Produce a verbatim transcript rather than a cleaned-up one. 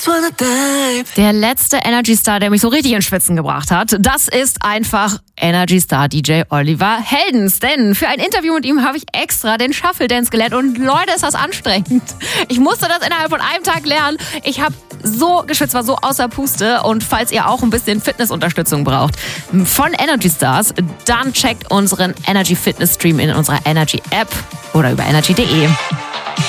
Der letzte Energy Star, der mich so richtig in Schwitzen gebracht hat, das ist einfach Energy Star D J Oliver Heldens. Denn für ein Interview mit ihm habe ich extra den Shuffle Dance gelernt und Leute, ist das anstrengend. Ich musste das innerhalb von einem Tag lernen. Ich habe so geschwitzt, war so außer Puste. Und falls ihr auch ein bisschen Fitnessunterstützung braucht von Energy Stars, dann checkt unseren Energy Fitness Stream in unserer Energy App oder über energy punkt de.